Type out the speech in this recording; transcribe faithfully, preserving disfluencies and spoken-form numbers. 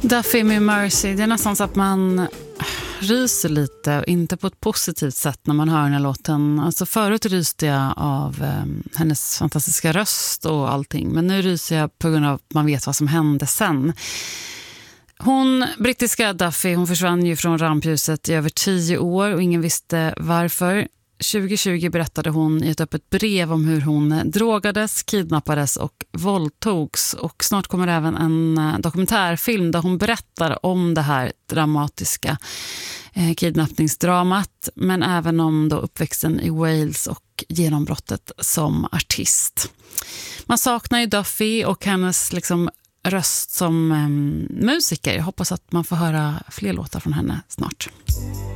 Duffy med Mercy, det är nästan så att man ryser lite, inte på ett positivt sätt när man hör den här låten. Alltså förut ryste jag av eh, hennes fantastiska röst och allting, men nu ryser jag på grund av att man vet vad som hände sen. Hon, brittiska Duffy, hon försvann ju från rampljuset i över tio år och ingen visste varför. tjugo tjugo berättade hon i ett öppet brev om hur hon drogades, kidnappades och våldtogs. Och snart kommer även en dokumentärfilm där hon berättar om det här dramatiska eh, kidnappningsdramat, men även om då uppväxten i Wales och genombrottet som artist. Man saknar ju Duffy och hennes liksom röst som eh, musiker. Jag hoppas att man får höra fler låtar från henne snart.